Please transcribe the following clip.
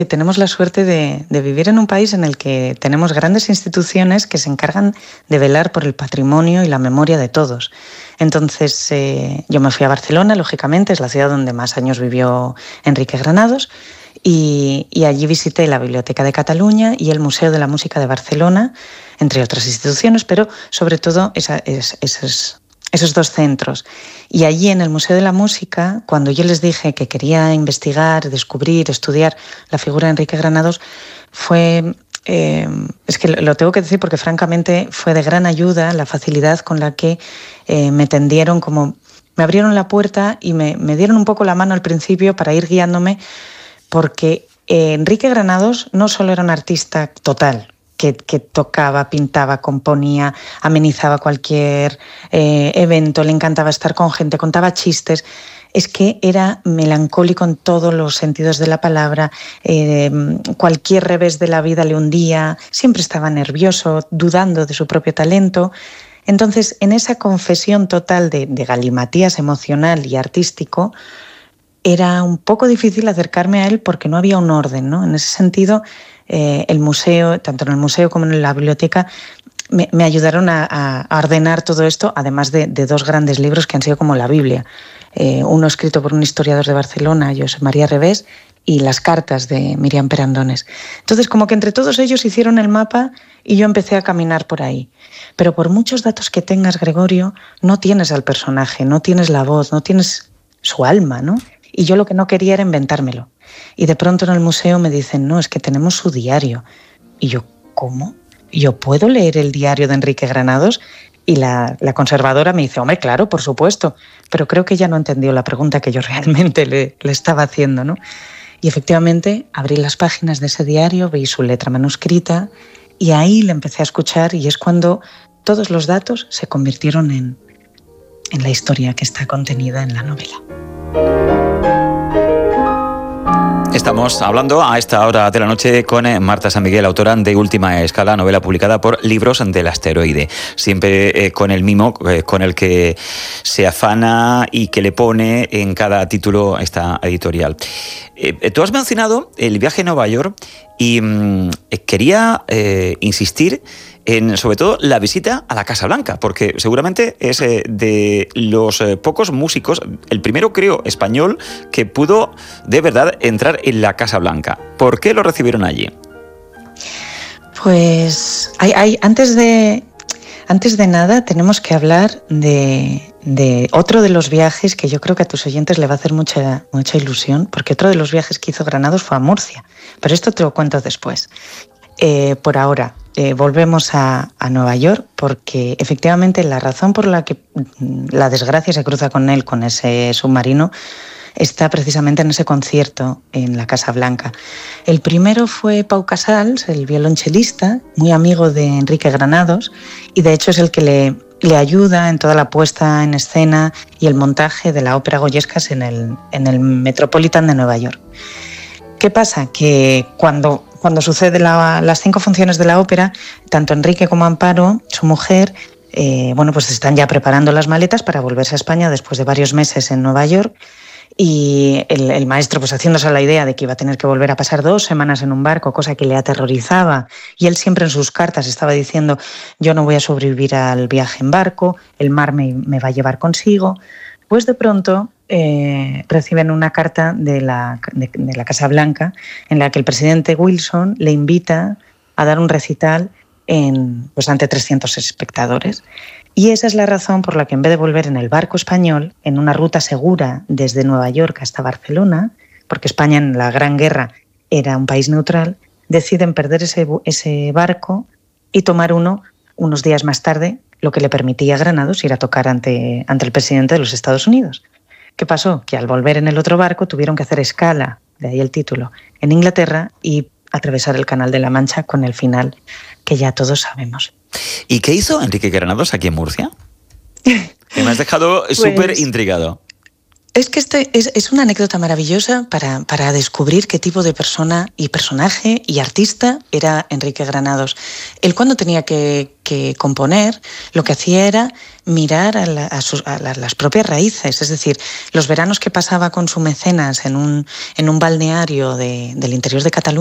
tenemos la suerte de vivir en un país en el que tenemos grandes instituciones que se encargan de velar por el patrimonio y la memoria de todos. Entonces, yo me fui a Barcelona, lógicamente, es la ciudad donde más años vivió Enrique Granados, y allí visité la Biblioteca de Cataluña y el Museo de la Música de Barcelona, entre otras instituciones, pero sobre todo esos dos centros. Y allí en el Museo de la Música, cuando yo les dije que quería investigar, descubrir, estudiar la figura de Enrique Granados, fue... es que lo tengo que decir porque francamente fue de gran ayuda la facilidad con la que me tendieron, como me abrieron la puerta y me dieron un poco la mano al principio para ir guiándome, porque Enrique Granados no solo era un artista total, que tocaba, pintaba, componía, amenizaba cualquier evento, le encantaba estar con gente, contaba chistes. Es que era melancólico en todos los sentidos de la palabra, cualquier revés de la vida le hundía, siempre estaba nervioso, dudando de su propio talento. Entonces, en esa confesión total de galimatías emocional y artístico, era un poco difícil acercarme a él porque no había un orden, ¿no? En ese sentido, el museo, tanto en el museo como en la biblioteca, me ayudaron a ordenar todo esto, además de dos grandes libros que han sido como la Biblia. Uno escrito por un historiador de Barcelona, José María Revés, y las cartas de Miriam Perandones. Entonces, como que entre todos ellos hicieron el mapa y yo empecé a caminar por ahí. Pero por muchos datos que tengas, Gregorio, no tienes al personaje, no tienes la voz, no tienes su alma, ¿no? Y yo lo que no quería era inventármelo. Y de pronto en el museo me dicen, no, es que tenemos su diario. Y yo, ¿cómo? ¿Yo puedo leer el diario de Enrique Granados? Y la conservadora me dice, hombre, claro, por supuesto. Pero creo que ella no entendió la pregunta que yo realmente le estaba haciendo, ¿no? Y efectivamente abrí las páginas de ese diario, vi su letra manuscrita y ahí le empecé a escuchar y es cuando todos los datos se convirtieron en la historia que está contenida en la novela. Estamos hablando a esta hora de la noche con Marta San Miguel, autora de Última Escala, novela publicada por Libros del Asteroide. Siempre con el mimo con el que se afana y que le pone en cada título esta editorial. Tú has mencionado el viaje a Nueva York y quería insistir en, sobre todo, la visita a la Casa Blanca, porque seguramente es de los pocos músicos, el primero, creo, español, que pudo de verdad entrar en la Casa Blanca. ¿Por qué lo recibieron allí? Pues antes de nada tenemos que hablar de otro de los viajes que yo creo que a tus oyentes le va a hacer mucha ilusión, porque otro de los viajes que hizo Granados fue a Murcia, pero esto te lo cuento después. Por ahora, volvemos a Nueva York porque efectivamente la razón por la que la desgracia se cruza con él, con ese submarino, está precisamente en ese concierto en la Casa Blanca. El primero fue Pau Casals, el violonchelista, muy amigo de Enrique Granados, y de hecho es el que le ayuda en toda la puesta en escena y el montaje de la ópera Goyescas en el Metropolitan de Nueva York. ¿Qué pasa? Que cuando sucede las 5 funciones de la ópera, tanto Enrique como Amparo, su mujer, pues están ya preparando las maletas para volverse a España después de varios meses en Nueva York. Y el maestro, pues haciéndose la idea de que iba a tener que volver a pasar 2 semanas en un barco, cosa que le aterrorizaba. Y él siempre en sus cartas estaba diciendo, yo no voy a sobrevivir al viaje en barco, el mar me va a llevar consigo. Pues de pronto reciben una carta de la Casa Blanca en la que el presidente Wilson le invita a dar un recital ante 300 espectadores. Y esa es la razón por la que en vez de volver en el barco español, en una ruta segura desde Nueva York hasta Barcelona, porque España en la Gran Guerra era un país neutral, deciden perder ese barco y tomar unos días más tarde, lo que le permitía a Granados ir a tocar ante el presidente de los Estados Unidos. ¿Qué pasó? Que al volver en el otro barco tuvieron que hacer escala, de ahí el título, en Inglaterra y atravesar el Canal de la Mancha con el final que ya todos sabemos. ¿Y qué hizo Enrique Granados aquí en Murcia? Que me has dejado súper intrigado. Es que es una anécdota maravillosa para descubrir qué tipo de persona y personaje y artista era Enrique Granados. Él, cuando tenía que componer, lo que hacía era mirar a las propias raíces. Es decir, los veranos que pasaba con su mecenas en un balneario del interior de Cataluña,